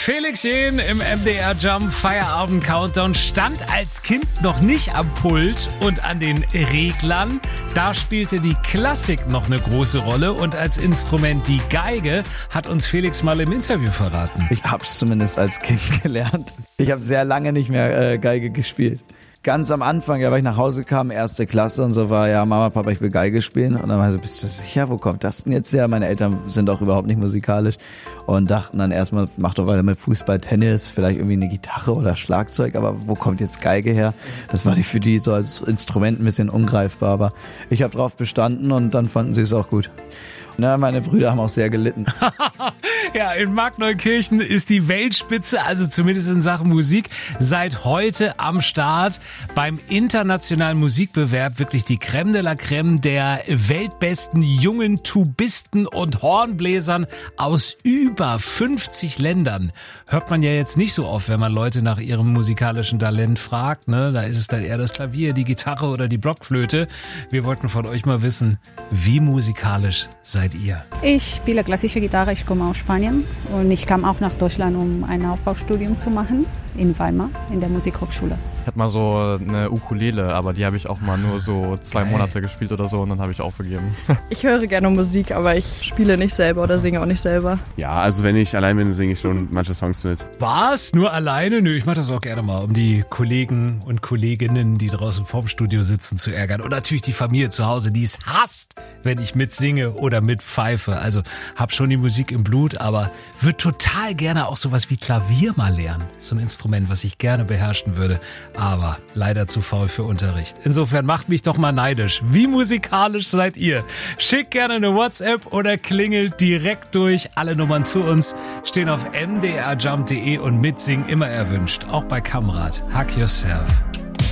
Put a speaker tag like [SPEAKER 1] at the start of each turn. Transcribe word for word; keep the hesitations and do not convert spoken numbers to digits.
[SPEAKER 1] Felix Jähn im M D R Jump Feierabend Countdown stand als Kind noch nicht am Pult und an den Reglern. Da spielte die Klassik noch eine große Rolle und als Instrument die Geige hat uns Felix mal im Interview verraten.
[SPEAKER 2] Ich hab's zumindest als Kind gelernt. Ich habe sehr lange nicht mehr äh, Geige gespielt. Ganz am Anfang, ja, weil ich nach Hause kam, erste Klasse und so war, ja, Mama, Papa, ich will Geige spielen. Und dann war ich so, bist du sicher, wo kommt das denn jetzt her? Meine Eltern sind auch überhaupt nicht musikalisch und dachten dann erstmal, mach doch weiter mit Fußball, Tennis, vielleicht irgendwie eine Gitarre oder Schlagzeug, aber wo kommt jetzt Geige her? Das war für die so als Instrument ein bisschen ungreifbar, aber ich habe drauf bestanden und dann fanden sie es auch gut. Na, meine Brüder haben auch sehr gelitten.
[SPEAKER 1] Ja, in Markneukirchen ist die Weltspitze, also zumindest in Sachen Musik, seit heute am Start beim internationalen Musikbewerb. Wirklich die Crème de la Crème der weltbesten jungen Tubisten und Hornbläsern aus über fünfzig Ländern. Hört man ja jetzt nicht so oft, wenn man Leute nach ihrem musikalischen Talent fragt. Ne? Da ist es dann eher das Klavier, die Gitarre oder die Blockflöte. Wir wollten von euch mal wissen, wie musikalisch seid ihr?
[SPEAKER 3] Ich spiele klassische Gitarre, ich komme aus Spanien und ich kam auch nach Deutschland, um ein Aufbaustudium zu machen in Weimar, in der Musikhochschule.
[SPEAKER 4] Ich hatte mal so eine Ukulele, aber die habe ich auch mal nur so zwei
[SPEAKER 1] Geil.
[SPEAKER 4] Monate gespielt oder so und dann habe ich aufgegeben.
[SPEAKER 5] Ich höre gerne Musik, aber ich spiele nicht selber oder singe auch nicht selber.
[SPEAKER 6] Ja, also wenn ich allein bin, singe ich schon manche Songs mit.
[SPEAKER 1] Was? Nur alleine? Nö, ich mache das auch gerne mal, um die Kollegen und Kolleginnen, die draußen vorm Studio sitzen, zu ärgern. Und natürlich die Familie zu Hause, die es hasst, wenn ich mitsinge oder mitpfeife. Also hab schon die Musik im Blut, aber würde total gerne auch sowas wie Klavier mal lernen. So ein Instrument, was ich gerne beherrschen würde, aber leider zu faul für Unterricht. Insofern macht mich doch mal neidisch. Wie musikalisch seid ihr? Schickt gerne eine WhatsApp oder klingelt direkt durch. Alle Nummern zu uns stehen auf m d r jump punkt d e und mitsingen immer erwünscht. Auch bei Kamrat. Hug Yourself.